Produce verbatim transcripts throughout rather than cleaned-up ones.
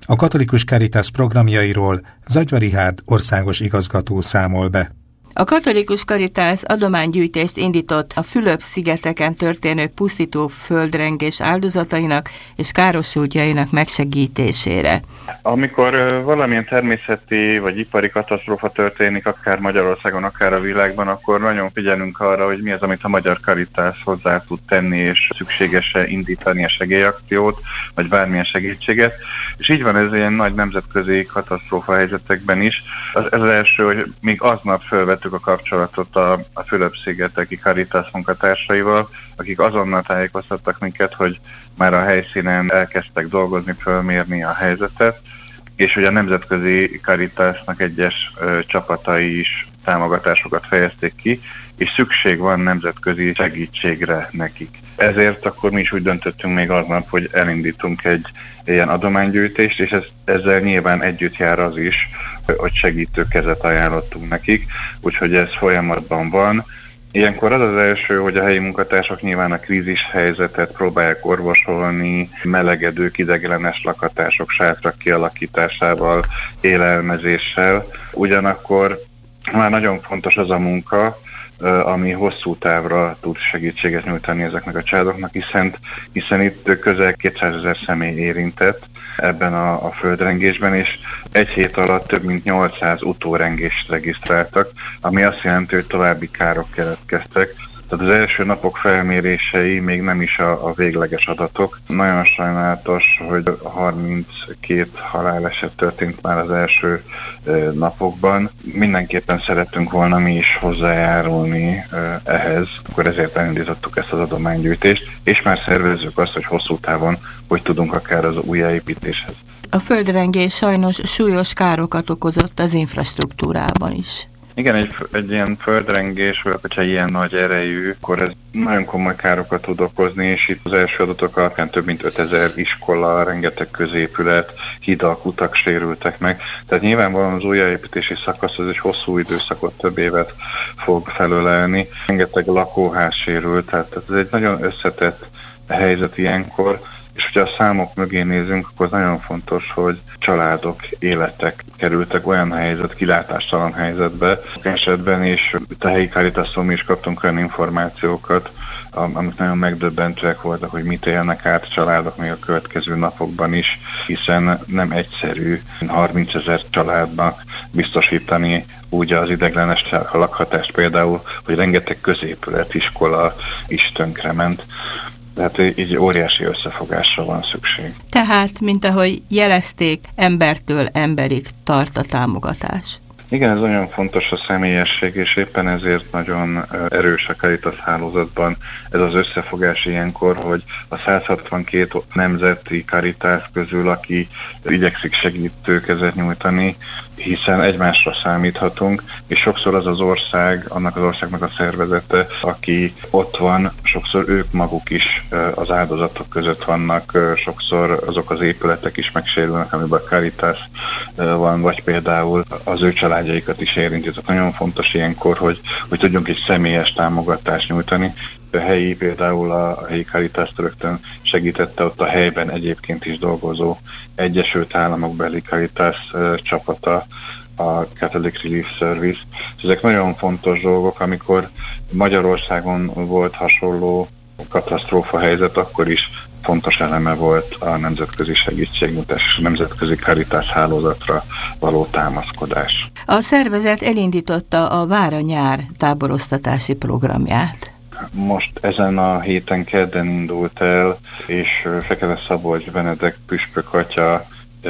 A Katolikus Caritas programjairól Zagyva Richárd országos igazgató számol be. A Katolikus Caritas adománygyűjtést indított a Fülöp-szigeteken történő pusztító földrengés áldozatainak és károsultjainak megsegítésére. Amikor valamilyen természeti vagy ipari katasztrófa történik, akár Magyarországon, akár a világban, akkor nagyon figyelünk arra, hogy mi az, amit a Magyar Caritas hozzá tud tenni, és szükséges-e indítani a segélyakciót, vagy bármilyen segítséget. És így van ez ilyen nagy nemzetközi katasztrófa helyzetekben is. Az, az első, hogy még aznap felvettük a kapcsolatot a, a Fülöp-szigeteki Caritas munkatársaival, akik azonnal tájékoztattak minket, hogy már a helyszínen elkezdtek dolgozni, fölmérni a helyzetet, és hogy a nemzetközi Caritasnak egyes ö, csapatai is támogatásokat fejezték ki, és szükség van nemzetközi segítségre nekik. Ezért akkor mi is úgy döntöttünk még aznap, hogy elindítunk egy ilyen adománygyűjtést, és ez, ezzel nyilván együtt jár az is, hogy segítő kezet ajánlottunk nekik, úgyhogy ez folyamatban van. Ilyenkor az az első, hogy a helyi munkatársak nyilván a krízis helyzetet próbálják orvosolni, melegedők, ideiglenes lakatások, sátrak kialakításával, élelmezéssel. Ugyanakkor már nagyon fontos az a munka, ami hosszú távra tud segítséget nyújtani ezeknek a családoknak, hiszen, hiszen itt közel kétszázezer személy érintett ebben a, a földrengésben, és egy hét alatt több mint nyolcszáz utórengést regisztráltak, ami azt jelenti, hogy további károk keletkeztek. Tehát az első napok felmérései még nem is a, a végleges adatok. Nagyon sajnálatos, hogy harminckét haláleset történt már az első e, napokban. Mindenképpen szerettünk volna mi is hozzájárulni e, ehhez, akkor ezért elindítottuk ezt az adománygyűjtést, és már szervezzük azt, hogy hosszú távon hogy tudunk akár az újjáépítéshez. A földrengés sajnos súlyos károkat okozott az infrastruktúrában is. Igen, egy, egy ilyen földrengés, vagy hogyha ilyen nagy erejű, akkor ez nagyon komoly károkat tud okozni, és itt az első adatok alapján több mint ötezer iskola, rengeteg középület, hidak, utak sérültek meg. Tehát nyilvánvalóan az újjáépítési szakasz az egy hosszú időszakot, több évet fog felölelni. Rengeteg lakóház sérült, tehát ez egy nagyon összetett helyzet ilyenkor. És hogyha a számok mögé nézünk, akkor az nagyon fontos, hogy családok, életek kerültek olyan helyzet, kilátástalan helyzetbe esetben, és itt a helyi Caritason mi is kaptunk olyan információkat, amik nagyon megdöbbentőek voltak, hogy mit élnek át családok még a következő napokban is, hiszen nem egyszerű harmincezer családnak biztosítani úgy az ideiglenes lakhatást például, hogy rengeteg középület, iskola is tönkrement. Tehát így óriási összefogásra van szükség. Tehát, mint ahogy jelezték, embertől emberig tart a támogatás. Igen, ez nagyon fontos a személyesség, és éppen ezért nagyon erős a Caritas hálózatban ez az összefogás ilyenkor, hogy a száz hatvankét nemzeti Caritas közül, aki igyekszik segítőkezet nyújtani, hiszen egymásra számíthatunk, és sokszor az az ország, annak az országnak a szervezete, aki ott van, sokszor ők maguk is az áldozatok között vannak, sokszor azok az épületek is megsérülnek, amiben a Caritas van, vagy például az ő családjaikat is érinti. Tehát nagyon fontos ilyenkor, hogy, hogy tudjunk egy személyes támogatást nyújtani. A helyi, például a helyi Caritas rögtön segítette ott a helyben egyébként is dolgozó Egyesült Államokbeli Caritas csapata, a Catholic Relief Service. Ezek nagyon fontos dolgok, amikor Magyarországon volt hasonló katasztrófa helyzet, akkor is fontos eleme volt a nemzetközi segítségnyújtás és a nemzetközi Caritas hálózatra való támaszkodás. A szervezet elindította a Vára-nyár táboroztatási programját. Most ezen a héten kedden indult el, és Fekete Szabolcs Benedek püspök atya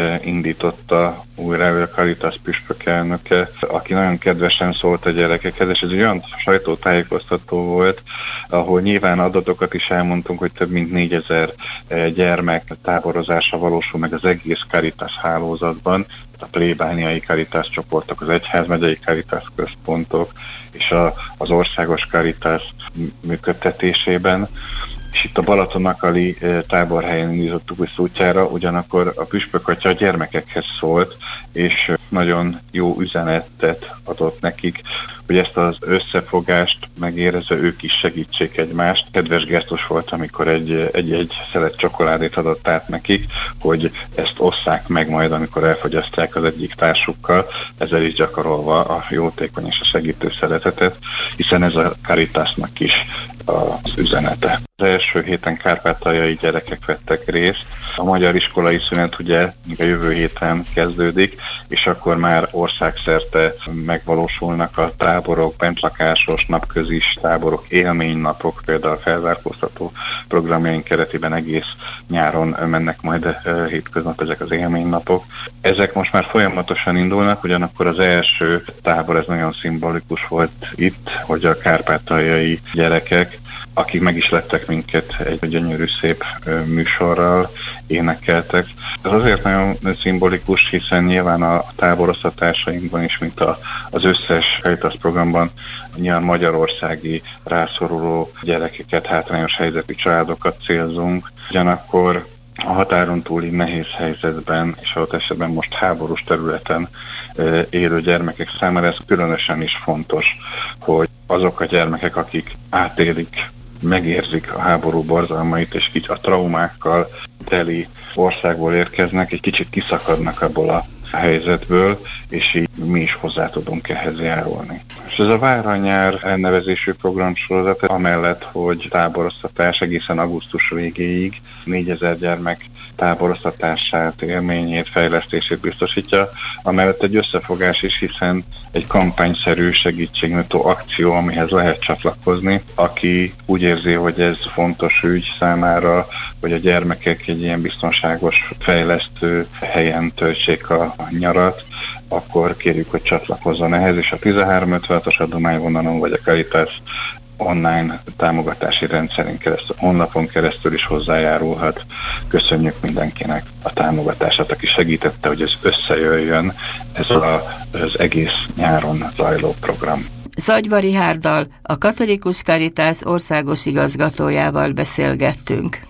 indította újra, a Caritas püspök elnöke, aki nagyon kedvesen szólt a gyerekekhez, és ez egy olyan sajtótájékoztató volt, ahol nyilván adatokat is elmondtunk, hogy több mint négyezer gyermek táborozása valósul meg az egész Caritas hálózatban, a plébániai Caritas csoportok, az egyházmegyei Caritas központok és a, az országos Caritas működtetésében. És itt a Balatonakali táborhelyen indítottuk útjára, ugyanakkor a püspök atya a gyermekekhez szólt, és nagyon jó üzenetet adott nekik, hogy ezt az összefogást megérezve ők is segítsék egymást. Kedves gesztus volt, amikor egy-egy szelet csokoládét adott át nekik, hogy ezt osszák meg majd, amikor elfogyasztják az egyik társukkal, ezzel is gyakorolva a jótékony és a segítő szeretetet, hiszen ez a Caritasnak is az üzenete. Az első héten kárpátaljai gyerekek vettek részt. A magyar iskolai szünet ugye a jövő héten kezdődik, és akkor már országszerte megvalósulnak a táborok, bentlakásos, napközis táborok, élménynapok, például a felzárkóztató programjaink keretében egész nyáron mennek majd hétköznap ezek az élménynapok. Ezek most már folyamatosan indulnak, ugyanakkor az első tábor, ez nagyon szimbolikus volt itt, hogy a kárpátaljai gyerekek, akik meg is lettek minket egy gyönyörű szép műsorral, énekeltek. Ez azért nagyon szimbolikus, hiszen nyilván a táboroztatásainkban is, mint a, az összes Caritas programban, nyilván magyarországi rászoruló gyerekeket, hátrányos helyzetű családokat célzunk. Ugyanakkor a határon túli nehéz helyzetben, és adott esetben most háborús területen élő gyermekek számára ez különösen is fontos, hogy azok a gyermekek, akik átélik, megérzik a háború borzalmait, és így a traumákkal teli országból érkeznek, egy kicsit kiszakadnak abból a helyzetből, és így mi is hozzá tudunk ehhez járulni. És ez a Vár-a-nyár elnevezésű programsorozat, amellett, hogy táboroztatás egészen augusztus végéig négyezer gyermek táboroztatását, élményét, fejlesztését biztosítja, amellett egy összefogás is, hiszen egy kampányszerű segítségnyújtó akció, amihez lehet csatlakozni, aki úgy érzi, hogy ez fontos ügy számára, hogy a gyermekek egy ilyen biztonságos, fejlesztő helyen töltsék a nyarat, akkor kérjük, hogy csatlakozzon ehhez, és a tizenhárom ötvenhatos adományvonalon vagy a Caritas online támogatási rendszerén keresztül, honlapon keresztül is hozzájárulhat. Köszönjük mindenkinek a támogatását, aki segítette, hogy ez összejöjjön, ez a, az egész nyáron zajló program. Zagyva Richárddal, a Katolikus Caritas országos igazgatójával beszélgettünk.